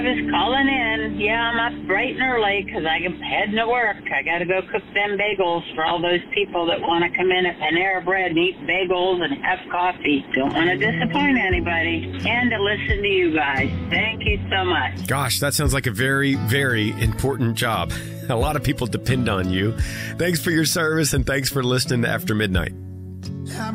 I was calling in. Yeah, I'm up bright and early because I'm heading to work. I got to go cook them bagels for all those people that want to come in at Panera Bread and eat bagels and have coffee. Don't want to disappoint anybody. And to listen to you guys. Thank you so much. Gosh, that sounds like a very, very important job. A lot of people depend on you. Thanks for your service and thanks for listening to After Midnight.